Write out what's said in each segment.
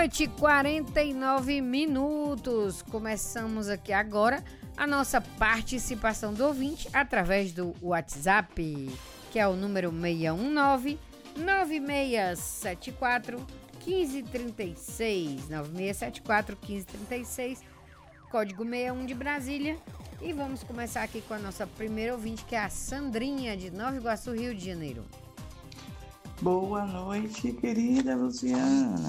meia-noite, 49 minutos. Começamos aqui agora a nossa participação do ouvinte através do WhatsApp, que é o número 619-9674-1536. 9674-1536, código 61 de Brasília. E vamos começar aqui com a nossa primeira ouvinte, que é a Sandrinha, de Nova Iguaçu, Rio de Janeiro. Boa noite, querida Luciana.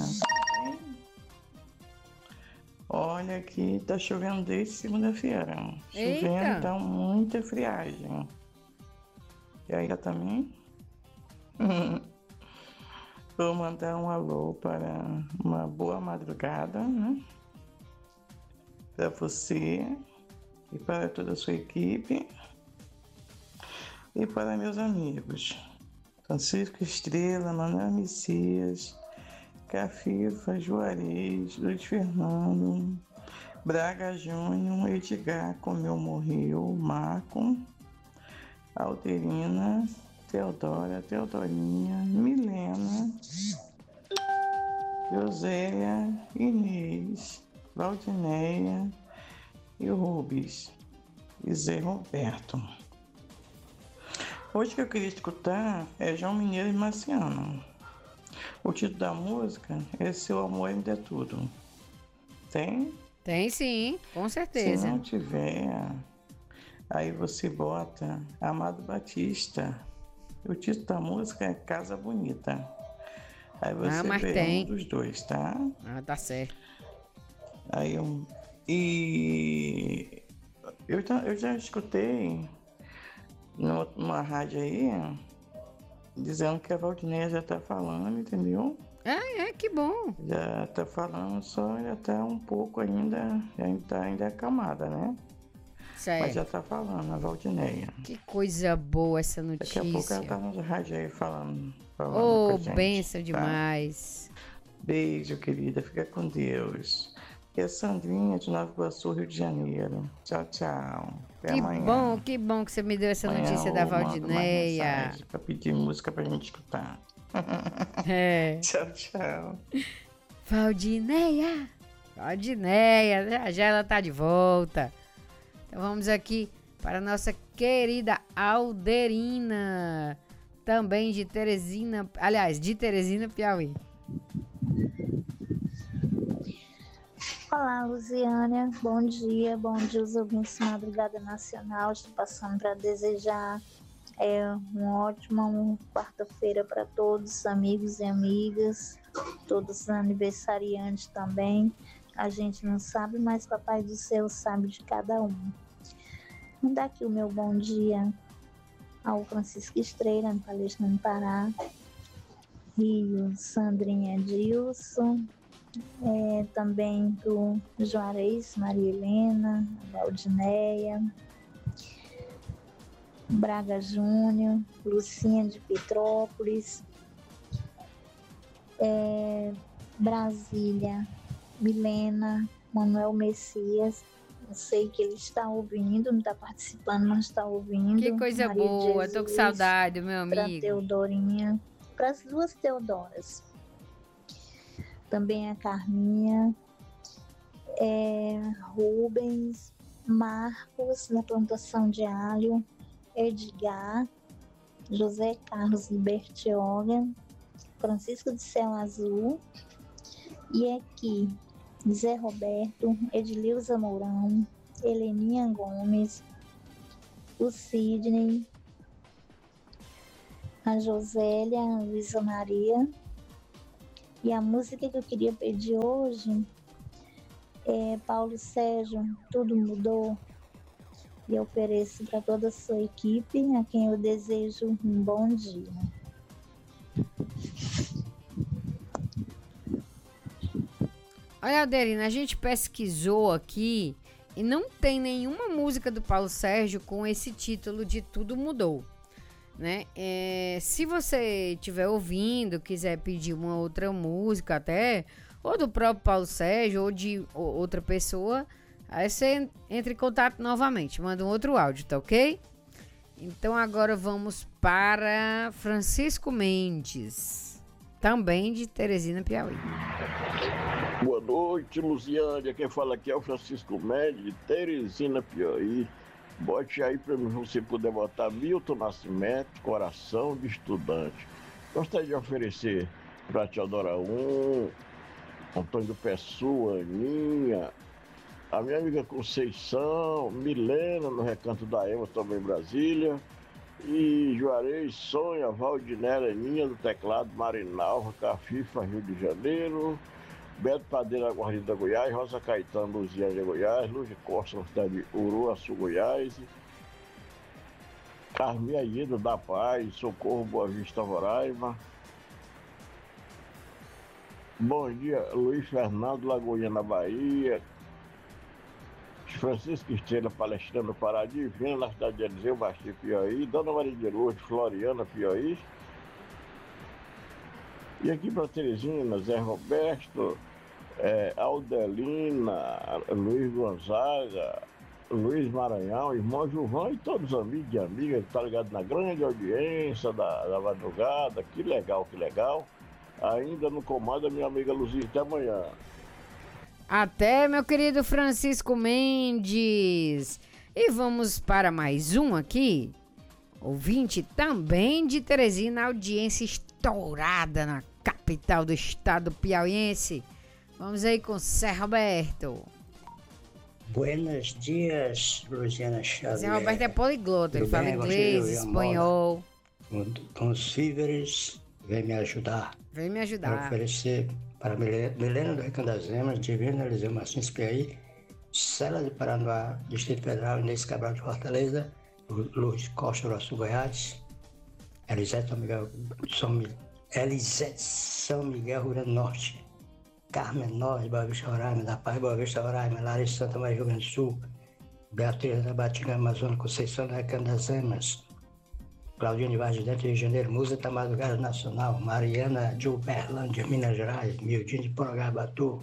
Olha, aqui tá chovendo desde segunda-feira. Chovendo, tá muita friagem. E aí, também? Vou mandar um alô para uma boa madrugada, né? Para você e para toda a sua equipe e para meus amigos. Francisco Estrela, Manuel Messias, Cafifa, Juarez, Luiz Fernando, Braga Júnior, Edgar, Comeu Morreu, Marco, Alterina, Teodora, Teodorinha, Milena, Josélia, Inês, Valdineia e o Rubens e Zé Roberto. Hoje que eu queria escutar é João Mineiro e Marciano. O título da música é Seu Amor Ainda é Tudo. Tem? Tem sim, com certeza. Se não tiver, aí você bota Amado Batista. O título da música é Casa Bonita. Aí você vê tem. Um dos dois, tá? Tá certo. Aí eu já escutei numa rádio aí, dizendo que a Valdineia já tá falando, entendeu? Que bom. Já tá falando, só já tá um pouco ainda acalmada, né? Certo. Mas já tá falando, a Valdineia. Que coisa boa essa notícia. Daqui a pouco ela tá na rádio aí falando com Oh, a gente, benção tá? Demais. Beijo, querida, fica com Deus. E a Sandrinha de Nova Iguaçu, Rio de Janeiro. Tchau, tchau. Até amanhã. Que bom que você me deu essa Amanhã notícia da Valdineia. Pra pedir música pra gente escutar. Tchau, tchau. Valdineia, já ela tá de volta. Então vamos aqui para a nossa querida Alderina, também de Teresina, de Teresina, Piauí. Olá, Luciana, bom dia os ouvintes Madrugada Nacional. Estou passando para desejar uma ótima quarta-feira para todos, amigos e amigas, todos os aniversariantes também. A gente não sabe, mas Papai do Céu sabe de cada um. Mandar aqui o meu bom dia ao Francisco Estrela, em Palestra no Pará, e o Sandrinha Dilson, também do Juarez, Maria Helena, Valdineia, Braga Júnior, Lucinha de Petrópolis, Brasília, Milena, Manuel Messias. Eu sei que ele está ouvindo, não está participando, mas está ouvindo. Que coisa Maria boa, Jesus, tô com saudade, meu amigo. Para Teodorinha, para as duas Teodoras. Também a Carminha, Rubens, Marcos, da plantação de alho, Edgar, José Carlos de Bertioga, Francisco de Céu Azul, e aqui Zé Roberto, Edileuza Mourão, Heleninha Gomes, o Sidney, a Josélia, a Luísa Maria. E a música que eu queria pedir hoje é Paulo Sérgio, Tudo Mudou. E eu ofereço para toda a sua equipe, a quem eu desejo um bom dia. Olha, Alderina, a gente pesquisou aqui e não tem nenhuma música do Paulo Sérgio com esse título de Tudo Mudou, né? Se você estiver ouvindo, quiser pedir uma outra música até, ou do próprio Paulo Sérgio, ou de outra pessoa, aí você entra em contato novamente, manda um outro áudio, tá ok? Então agora vamos para Francisco Mendes, também de Teresina, Piauí. Boa noite, Luziânia. Quem fala aqui é o Francisco Mendes, de Teresina, Piauí. Bote aí para mim, se você puder botar Milton Nascimento, Coração de Estudante. Gostaria de oferecer para Teodora 1, Antônio Pessoa, Aninha, a minha amiga Conceição, Milena, no Recanto da Ema, também em Brasília, e Juarez, Sonha, Valdinera, Aninha, do teclado, Marinalva, Cafifa, Rio de Janeiro, Beto Padeira, Guarida, Goiás, Rosa Caetano, Luziânia, Goiás, Luz de Costa, na cidade de Uruaçu, Goiás, Carminha Ida, da Paz, Socorro, Boa Vista, Roraima. Bom dia, Luiz Fernando, Lagoinha, na Bahia. Francisco Estrela, palestrando Pará Divina, na cidade de Eliseu, Bastia, Piauí. Dona Maria de Lourdes, Floriana, Piauí. E aqui para Teresina, Zé Roberto, Aldelina, Luiz Gonzaga, Luiz Maranhão, irmão Gilvão e todos os amigos e amigas que estão ligados na grande audiência da madrugada. Que legal, que legal. Ainda no comando a minha amiga Luzia. Até amanhã. Até, meu querido Francisco Mendes. E vamos para mais um aqui. Ouvinte também de Teresina, audiência estourada na capital do estado piauiense. Vamos aí com Zé Roberto. Buenos dias, Luziana Xavier. Zé Roberto é poliglota, ele fala inglês, espanhol. Com os víveres, vem me ajudar. Vem me Quero ajudar. oferecer para Milena do Recanto das Emas, Divina Eliseu Martins Piauí, Cela de Paranoá, Distrito Federal, Inês Cabral de Fortaleza, Luz Costa, Uruaçu, Goiás, Elisete São Miguel, Rio Grande do Norte, Carmen Norte, Boa Vista, Roraima, da Paz, Boa Vista, Roraima, Larissa Santa Maria, Rio Grande do Sul, Beatriz da Batinga, Amazonas, Conceição do Recanto das Emas, Claudine Vaz de Dentro, Rio de Janeiro, Musa da Madrugada Nacional, Mariana de Uberlândia, Minas Gerais, Mildinho de Porangabatu,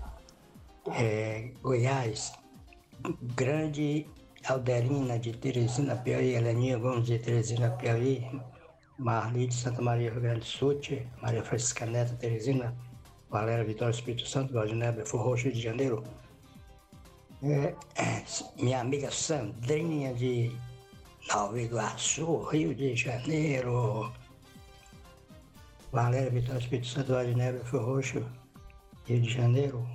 Goiás, Grande Alderina de Teresina, Piauí, Heleninha Gomes de Teresina, Piauí, Marli de Santa Maria, Rio Grande do Sul, Maria Francisca Neto, Teresina, Valéria Vitória, Espírito Santo, Valdinei, Belfort Roxo, Rio de Janeiro, minha amiga Sandrinha de Nova Iguaçu, Rio de Janeiro, Valéria Vitória, Espírito Santo, Valdinei, Belfort Roxo, Rio de Janeiro.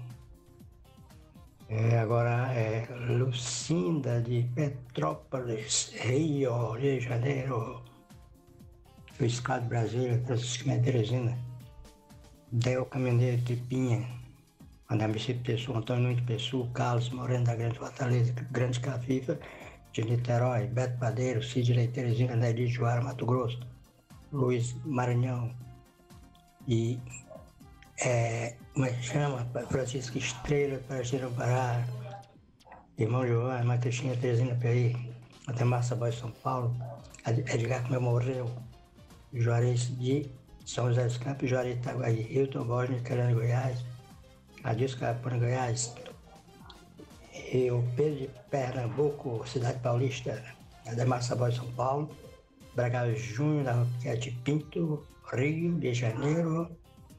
Agora é Lucinda de Petrópolis, Rio de Janeiro, Luiz Carlos Brasília, Francisco Teresina, Del Caminheiro de Pinha, Anambici Pessoa, Antônio Nunes Pessoa, Carlos Moreno da Grande Fortaleza, Grande Cafifa, de Niterói, Beto Padeiro, Sidney Teresina, Nelly Juara, Mato Grosso, Luiz Maranhão e como é que chama? Francisco Estrela, Parceiro Pará, irmão Giovanni, Mateixinha, Teresina, Piauí, até Massa Boy, São Paulo, Edgar Comeu morreu, Juarez de São José dos Campos, Juarez de Itaguaí, Hilton Borges, Nicarana, Goiás, Adilson Capone, Goiás, Rio Pedro de Pernambuco, Cidade Paulista, Ademar Saboy, São Paulo, Braga Júnior, da Roquete Pinto, Rio de Janeiro,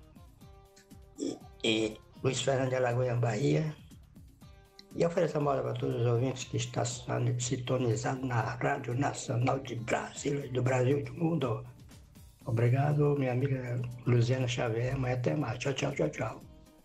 e Luiz Fernando de Alagoinha, Bahia. E ofereço a moda para todos os ouvintes que estão sintonizados na Rádio Nacional de Brasília, do Brasil e do mundo. Obrigado, minha amiga Luziana Xavier. Amanhã até mais. Tchau, tchau, tchau, tchau.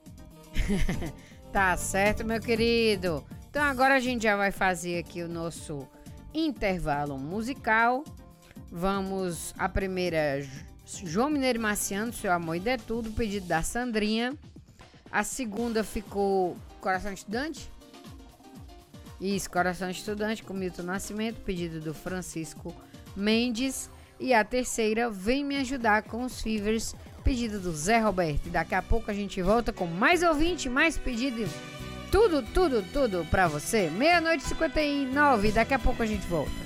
Tá certo, meu querido. Então agora a gente já vai fazer aqui o nosso intervalo musical. Vamos a primeira, João Mineiro Marciano, Seu Amor e é Tudo, pedido da Sandrinha. A segunda ficou Coração Estudante. Isso, Coração Estudante, com Milton Nascimento, pedido do Francisco Mendes. E a terceira, Vem Me Ajudar, com os Fevers, pedido do Zé Roberto. E daqui a pouco a gente volta com mais ouvinte, mais pedido. Tudo pra você. 00:59, daqui a pouco a gente volta.